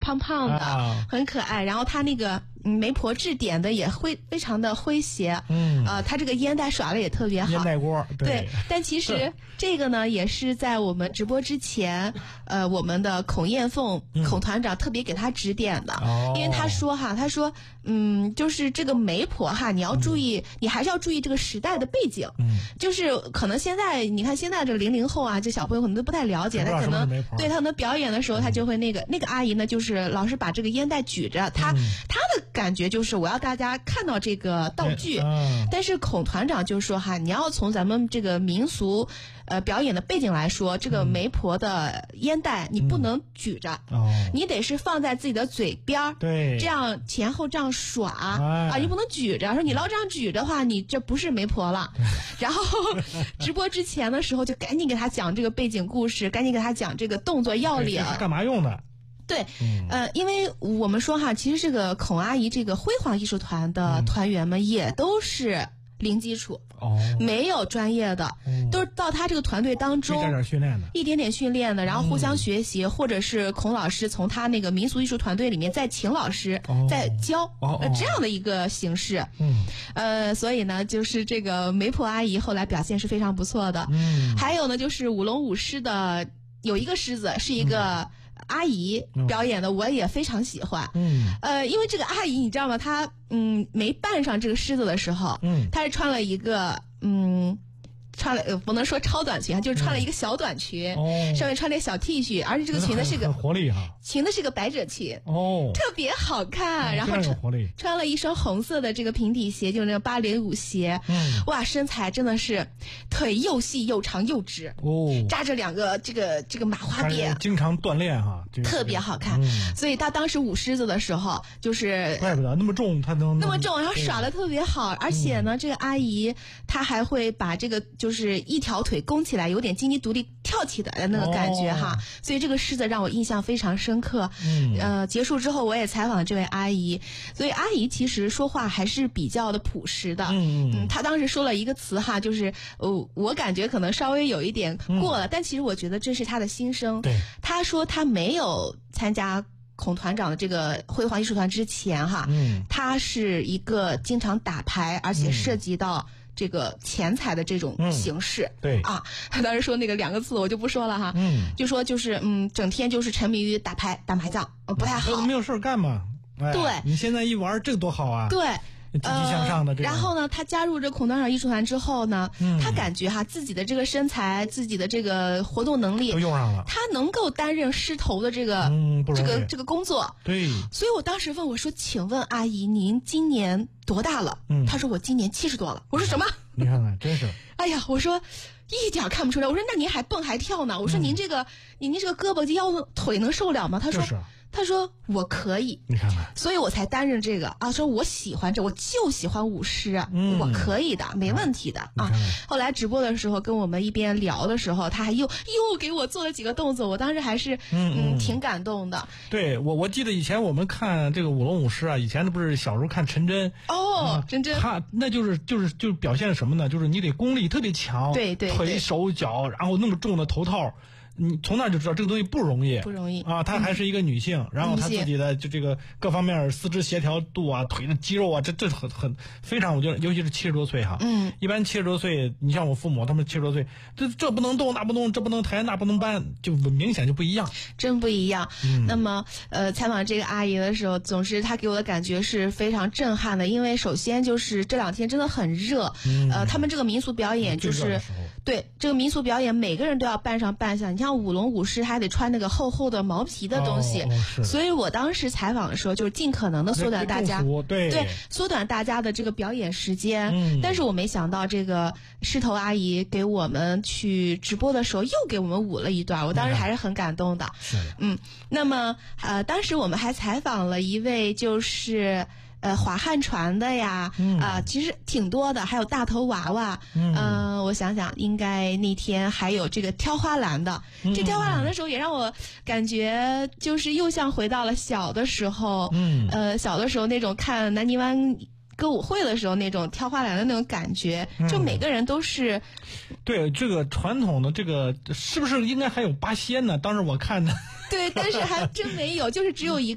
胖胖的，很可爱。然后他那个媒婆制点的也会非常的诙谐，他这个烟袋耍的也特别好， 烟袋锅， 对。但其实这个呢，也是在我们直播之前，我们的孔艳凤孔团长特别给他指点的，因为他说就是这个媒婆哈，你要注意，你还是要注意这个时代的背景，就是可能现在你看现在这个00后啊，这小朋友可能都不太了解，他可能对他可能表演的时候，他就会那个阿姨呢，就是老是把这个烟袋举着，他的感觉就是我要大家看到这个道具，但是孔团长就说哈，你要从咱们这个民俗表演的背景来说，这个媒婆的烟袋你不能举着，你得是放在自己的嘴边， 对， 这样前后这样耍你不能举着，说你老这样举着的话，你这不是媒婆了。然后直播之前的时候就赶紧给他讲这个背景故事，赶紧给他讲这个动作要领， 这是干嘛用的？ 对，因为我们说哈，其实这个孔阿姨这个辉煌艺术团的团员们也都是零基础，没有专业的，都是到他这个团队当中一点点训练的，然后互相学习，或者是孔老师从他那个民俗艺术团队里面再请老师再教，这样的一个形式。所以呢，就是这个媒婆阿姨后来表现是非常不错的。还有呢，就是舞龙舞狮的有一个狮子是一个阿姨表演的，我也非常喜欢。因为这个阿姨你知道吗？她没扮上这个狮子的时候，她是穿了一个不能说超短裙，就是穿了一个小短裙，上面穿了一个小 T 恤，而且这个裙子是个很活力哈， 裙子是个百褶裙，特别好看。然后穿了一双红色的这个平底鞋，就是那个芭蕾舞鞋，哇，身材真的是腿又细又长又直，扎着两个这个麻花辫， 经常锻炼哈， 特别好看。所以他当时舞狮子的时候，就是怪不得那么重，他能那么重，然后耍得特别好，而且呢，这个阿姨她还会把这个就是一条腿弓起来，有点金鸡独立跳起来的那个感觉哈，所以这个狮子让我印象非常深刻。结束之后我也采访了这位阿姨，所以阿姨其实说话还是比较的朴实的。她当时说了一个词哈，就是我感觉可能稍微有一点过了，但其实我觉得这是她的心声。她说她没有参加孔团长的这个辉煌艺术团之前哈，她是一个经常打牌，而且涉及到这个钱财的这种形式。他当时说那个两个字我就不说了哈，就说就是整天就是沉迷于打麻将，不太好， 没有事干嘛。对，你现在一玩这个多好啊。 对， 积极向上的这个。 然后呢，他加入这孔团长艺术团之后呢，他感觉哈自己的这个身材，自己的这个活动能力都用上了， 他能够担任狮头的这个这个工作。 对， 所以我当时问我说：“请问阿姨，您今年多大了？”他说：“我今年70多了。”我说：“什么？” 你看看，真是。 哎呀，我说一点看不出来。我说：“那您还蹦还跳呢？”我说：“您这个胳膊腰腿能受了吗？”他说。他说我可以， 你看看， 所以我才担任这个啊。说我喜欢这，我就喜欢舞狮，我可以的，没问题的啊。后来直播的时候，跟我们一边聊的时候，他还又给我做了几个动作，我当时还是挺感动的。 对，我记得以前我们看这个舞龙舞狮啊，以前不是小时候看陈真真真， 他那就是表现什么呢？就是你得功力特别强， 对， 腿手脚，然后那么重的头套。你从那就知道这个东西不容易啊！她还是一个女性，然后她自己的就这个各方面四肢协调度啊、腿的肌肉啊，这很非常，我觉得尤其是70多岁哈，一般70多岁，你像我父母他们70多岁，这不能动那不动，这不能抬那不能搬，就明显就不一样， 真不一样。那么采访这个阿姨的时候，总是她给我的感觉是非常震撼的，因为首先就是这2天真的很热，他们这个民俗表演就是对这个民俗表演，每个人都要扮上，你像舞龙舞狮还得穿那个厚厚的毛皮的东西，所以我当时采访的时候就是尽可能的缩短大家缩短大家的这个表演时间。但是我没想到这个狮头阿姨给我们去直播的时候又给我们舞了一段，我当时还是很感动的。那么当时我们还采访了一位就是划旱船的呀，其实挺多的，还有大头娃娃，我想想，应该那天还有这个挑花篮的。这挑花篮的时候也让我感觉就是又像回到了小的时候，小的时候那种看南泥湾歌舞会的时候那种挑花篮的那种感觉，就每个人都是。 对，这个传统的这个是不是应该还有八仙呢？当时我看的。 对，但是还真没有，就是只有